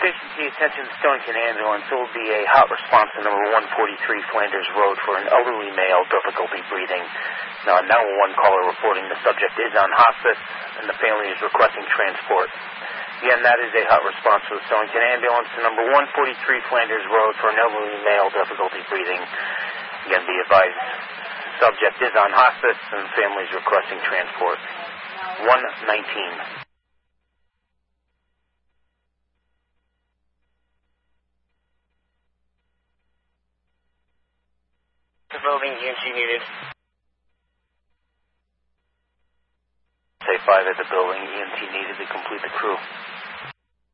Station to the attention of the Stonington ambulance. There will be a hot response to number 143 Flanders Road for an elderly male, difficulty breathing. 911 caller reporting the subject is on hospice and the family is requesting transport. Again, that is a hot response to the Stonington ambulance to number 143 Flanders Road for an elderly male, difficulty breathing. Again, be advised, subject is on hospice and the family is requesting transport. 119. The building, EMT needed. Say 5 at the building, EMT needed to complete the crew.